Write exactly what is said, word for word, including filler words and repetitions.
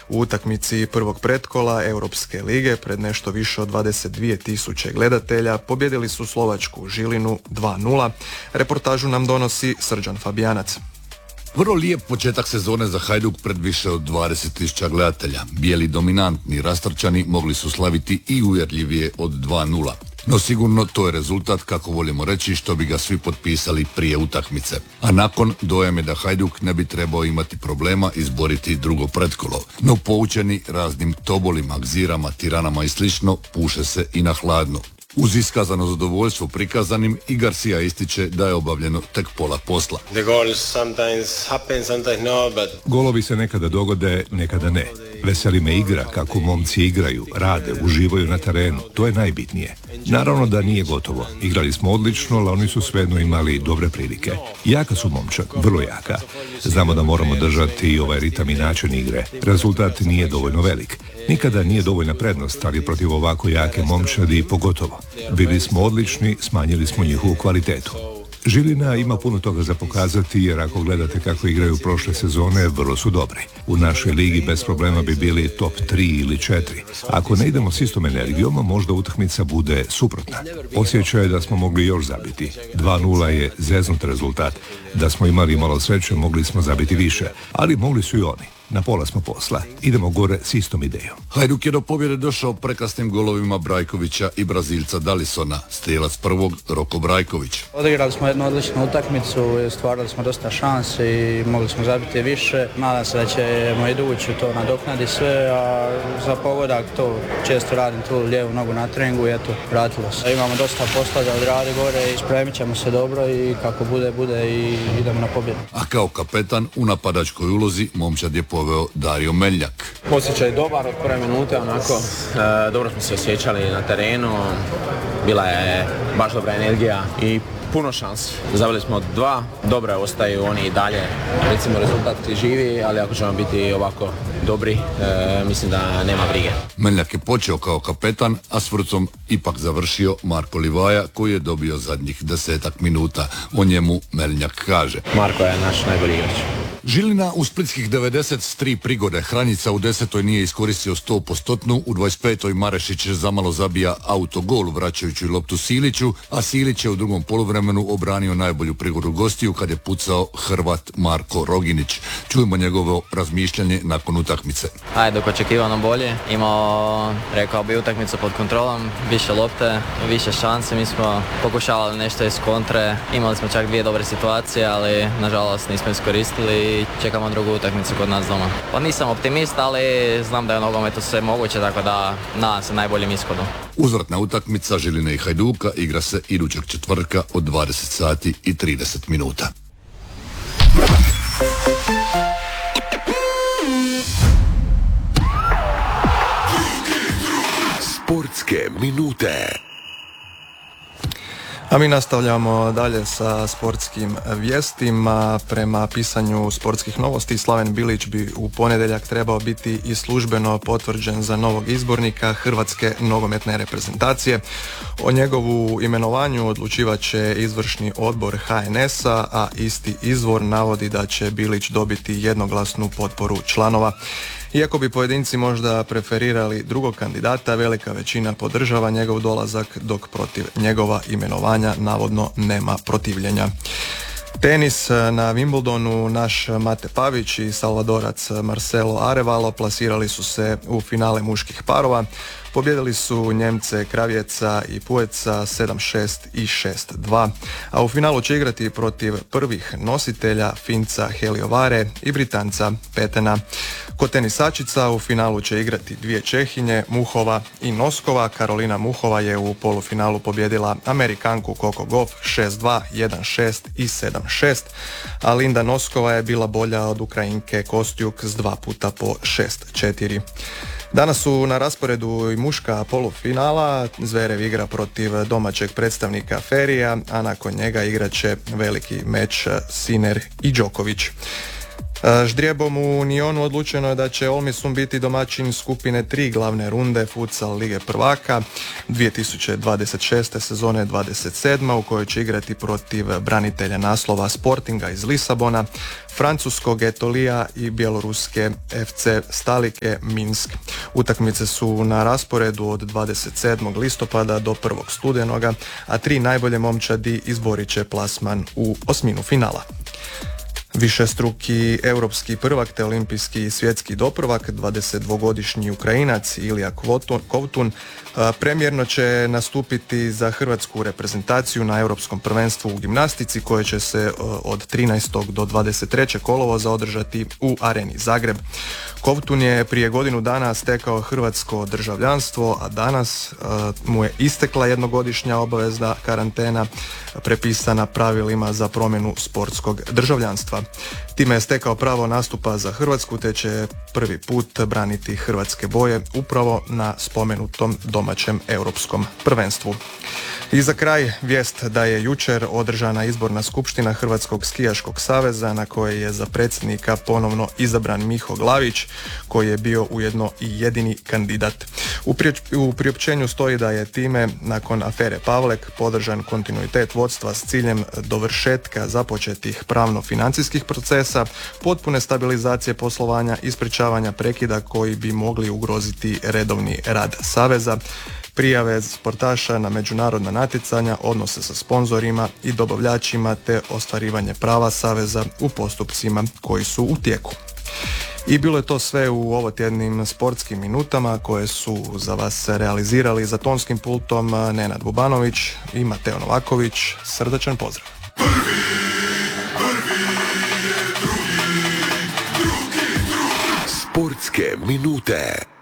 u utakmici prvog pretkola Europske lige pred nešto više od dvadeset dvije tisuće gledatelja pobjedili su slovačku Žilinu dva nula. Reportažu nam donosi Srđan Fabijanac. Vrlo lijep početak sezone za Hajduk pred više od dvadeset tisuća gledatelja. Bijeli dominantni rastrčani mogli su slaviti i uvjerljivije od dva nula. No sigurno to je rezultat, kako volimo reći, što bi ga svi potpisali prije utakmice. A nakon dojam je da Hajduk ne bi trebao imati problema izboriti drugo pretkolo. No poučeni raznim tobolima, gzirama, tiranama i slično, puše se i na hladno. Uz iskazano zadovoljstvo prikazanim, i Garcia ističe da je obavljeno tek pola posla. Happen, no, but... Golovi se nekada dogode, nekada ne. Veseli me igra, kako momci igraju, rade, uživaju na terenu. To je najbitnije. Naravno da nije gotovo. Igrali smo odlično, ali oni su svejedno imali dobre prilike. Jaka su momčad, vrlo jaka. Znamo da moramo držati i ovaj ritam i način igre. Rezultat nije dovoljno velik. Nikada nije dovoljna prednost, ali protiv ovako jake momčadi pogotovo. Bili smo odlični, smanjili smo njihovu kvalitetu. Žilina ima puno toga za pokazati, jer ako gledate kako igraju prošle sezone, vrlo su dobri. U našoj ligi bez problema bi bili top tri ili četiri. Ako ne idemo s istom energijom, možda utakmica bude suprotna. Osjećaj je da smo mogli još zabiti. dva nula je zeznut rezultat. Da smo imali malo sreće, mogli smo zabiti više, ali mogli su i oni. Na pola smo posla. Idemo gore s istom idejom. Hajduk je do pobjede došao prekrasnim golovima Brajkovića i Brazilca Dalisona. Strijelac prvog Roko Brajković. Odigrali smo jednu odličnu utakmicu, stvarali smo dosta šansi i mogli smo zabiti više. Nadam se da ćemo idući to nadoknadi sve, a za pogodak to često radim tu lijevu nogu na treningu i eto, vratilo se. Imamo dosta posla da odradi gore i spremit ćemo se dobro i kako bude, bude i idemo na pobjedu. A kao kapetan u napadačkoj ulozi momčad je poveo Dario Meljak. Osjećaj dobar od prve minute, onako, e, dobro smo se osjećali na terenu, bila je baš dobra energija i puno šansi. Zabili smo dva, dobro ostaju oni i dalje, recimo rezultat živi, ali ako ćemo biti ovako dobri, e, mislim da nema brige. Meljak je počeo kao kapetan, a s vrcom ipak završio Marko Livaja, koji je dobio zadnjih desetak minuta. O njemu Meljak kaže: Marko je naš najbolji igrač. Žilina u splitskih devedeset s tri prigode. Hranjica u desetoj nije iskoristio sto postotnu, u dvadeset petoj Marešić zamalo zabija autogol vraćajući loptu Siliću, a Silić je u drugom poluvremenu obranio najbolju prigodu gostiju kad je pucao Hrvat Marko Roginić. Čujemo njegovo razmišljanje nakon utakmice. Ajde, dok očekivano bolje. Imao, rekao bi, utakmicu pod kontrolom, više lopte, više šanse. Mi smo pokušavali nešto iz kontre, imali smo čak dvije dobre situacije, ali nažalost nismo iskoristili i čekamo drugu utakmicu kod nas doma. Pa nisam optimist, ali znam da je u nogometu sve moguće, tako da nadam se najboljem ishodu. Uzvratna utakmica Žiline i Hajduka igra se idućeg četvrtka od dvadeset sati i trideset minuta. Sportske minute. A mi nastavljamo dalje sa sportskim vijestima. Prema pisanju sportskih novosti, Slaven Bilić bi u ponedjeljak trebao biti i službeno potvrđen za novog izbornika Hrvatske nogometne reprezentacije. O njegovu imenovanju odlučivat će izvršni odbor ha en es-a, a isti izvor navodi da će Bilić dobiti jednoglasnu potporu članova. Iako bi pojedinci možda preferirali drugog kandidata, velika većina podržava njegov dolazak, dok protiv njegova imenovanja navodno nema protivljenja. Tenis na Wimbledonu, naš Mate Pavić i Salvadorac Marcelo Arevalo plasirali su se u finale muških parova. Pobjedili su Njemce Kravjeca i Pueca sedam šest i šest dva, a u finalu će igrati protiv prvih nositelja Finca Heliovare i Britanca Petena. Kod tenisačica u finalu će igrati dvije Čehinje, Muhova i Noskova. Karolina Muhova je u polufinalu pobjedila Amerikanku Coco Gauff šest dva, jedan šest i sedam šest, a Linda Noskova je bila bolja od Ukrajinke Kostjuk s dva puta po šest četiri. Danas su na rasporedu i muška polufinala. Zverev igra protiv domaćeg predstavnika Ferija, a nakon njega igrat će veliki meč Sinner i Đoković. Ždrijebom u Unionu odlučeno je da će Olmisum biti domaćin skupine tri glavne runde Futsal Lige prvaka dvije tisuće dvadeset šeste sezone dvadeset sedma u kojoj će igrati protiv branitelja naslova Sportinga iz Lisabona, francuskog Etolija i bjeloruske F C Stalike Minsk. Utakmice su na rasporedu od dvadeset sedmog listopada do prvog studenoga, a tri najbolje momčadi izborit će plasman u osminu finala. Višestruki europski prvak te olimpijski i svjetski doprvak, dvadesetdvogodišnji Ukrajinac Ilija Kovtun, premjerno će nastupiti za hrvatsku reprezentaciju na europskom prvenstvu u gimnastici koje će se od trinaestog do dvadeset trećeg kolovoza održati u Areni Zagreb. Kovtun je prije godinu dana stekao hrvatsko državljanstvo, a danas uh, mu je istekla jednogodišnja obavezna karantena prepisana pravilima za promjenu sportskog državljanstva. Time je stekao pravo nastupa za Hrvatsku te će prvi put braniti hrvatske boje upravo na spomenutom domaćem europskom prvenstvu. I za kraj vijest da je jučer održana izborna skupština Hrvatskog skijaškog saveza na kojoj je za predsjednika ponovno izabran Miho Glavić, koji je bio ujedno i jedini kandidat. U, pri, u priopćenju stoji da je time nakon afere Pavlek podržan kontinuitet vodstva s ciljem dovršetka započetih pravno-financijskih procesa, potpune stabilizacije poslovanja i sprečavanja prekida koji bi mogli ugroziti redovni rad saveza, prijave sportaša na međunarodna natjecanja, odnose sa sponzorima i dobavljačima te ostvarivanje prava saveza u postupcima koji su u tijeku. I bilo je to sve u ovotjednim sportskim minutama koje su za vas realizirali za tonskim pultom Nenad Bubanović i Mateo Novaković. Srdačan pozdrav! Prvi, prvi je drugi, drugi, drugi. Sportske minute.